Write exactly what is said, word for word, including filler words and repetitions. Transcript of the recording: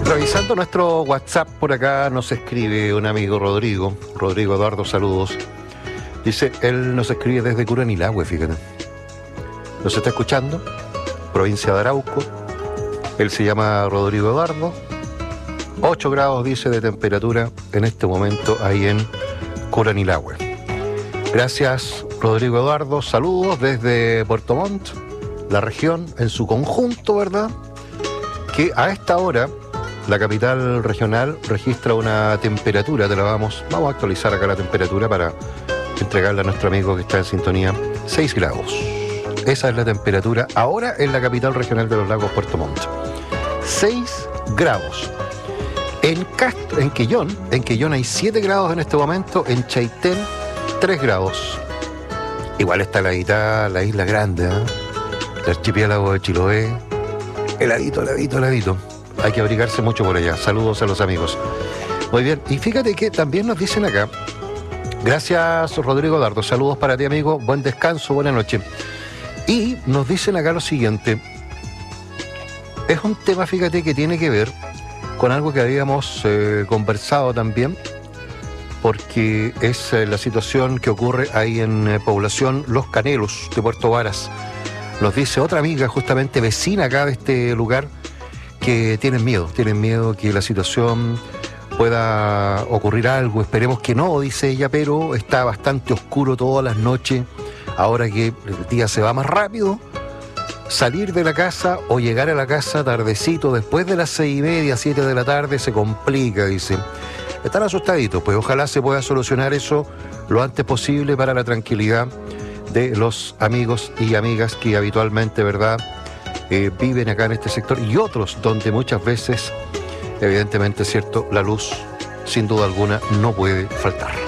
Revisando nuestro WhatsApp, por acá nos escribe un amigo Rodrigo, Rodrigo Eduardo, saludos. Dice, él nos escribe desde Curanilahue, fíjate. Nos está escuchando, provincia de Arauco. Él se llama Rodrigo Eduardo. ocho grados, dice, de temperatura en este momento ahí en Curanilahue. Gracias, Rodrigo Eduardo. Saludos desde Puerto Montt, la región en su conjunto, ¿verdad? Que a esta hora la capital regional registra una temperatura, te la vamos, vamos a actualizar acá la temperatura para entregarla a nuestro amigo que está en sintonía, seis grados. Esa es la temperatura ahora en la capital regional de los lagos, Puerto Montt. seis grados. En Castro, en Quellón, en Quellón hay siete grados en este momento, en Chaitén tres grados. Igual está heladita la isla grande, ¿eh? El archipiélago de Chiloé, heladito, heladito, heladito. Hay que abrigarse mucho por allá. Saludos a los amigos. Muy bien, y fíjate que también nos dicen acá, gracias Rodrigo Dardo, saludos para ti amigo, buen descanso, buena noche. Y nos dicen acá lo siguiente, es un tema, fíjate, que tiene que ver con algo que habíamos eh, conversado también, porque es eh, la situación que ocurre ahí en eh, población Los Canelos de Puerto Varas. Nos dice otra amiga, justamente vecina acá de este lugar, que tienen miedo, tienen miedo que la situación pueda ocurrir algo, esperemos que no, dice ella, pero está bastante oscuro todas las noches, ahora que el día se va más rápido, salir de la casa o llegar a la casa tardecito, después de las seis y media, siete de la tarde, se complica, dice. Están asustaditos, pues ojalá se pueda solucionar eso lo antes posible para la tranquilidad de los amigos y amigas que habitualmente, ¿verdad?, Eh, viven acá en este sector y otros donde muchas veces, evidentemente es cierto, la luz sin duda alguna no puede faltar.